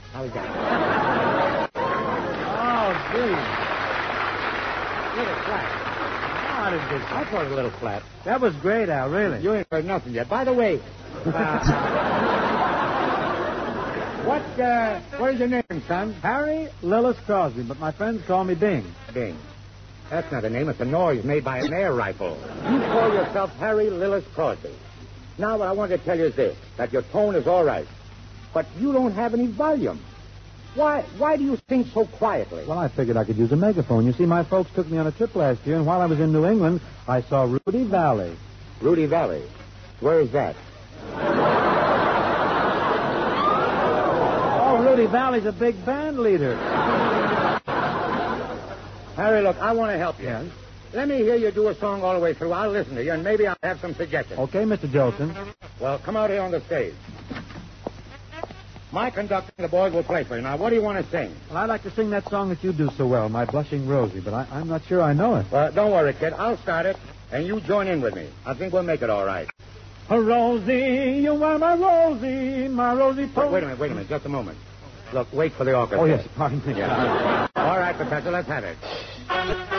How is that? Oh, gee. Little flat. How did this? I thought it a little flat. That was great, Al, really. You ain't heard nothing yet. By the way, what is your name, son? Harry Lillis Crosby, but my friends call me Bing. Bing. That's not a name. It's a noise made by an air rifle. You call yourself Harry Lillis Crosby. Now, what I want to tell you is this, that your tone is all right, but you don't have any volume. Why do you sing so quietly? Well, I figured I could use a megaphone. You see, my folks took me on a trip last year, and while I was in New England, I saw Rudy Valley. Rudy Valley? Where is that? Oh, Rudy Valley's a big band leader. Harry, look, I want to help you. Yes? Let me hear you do a song all the way through. I'll listen to you, and maybe I'll have some suggestions. Okay, Mr. Jolson. Well, come out here on the stage. My conductor and the boys will play for you. Now, what do you want to sing? Well, I'd like to sing that song that you do so well, My Blushing Rosie, but I'm not sure I know it. Well, don't worry, kid. I'll start it, and you join in with me. I think we'll make it all right. Rosie, you are my Rosie Wait a minute, just a moment. Look, wait for the orchestra. Oh, yes, pardon me. Yeah. All right, Professor, let's have it.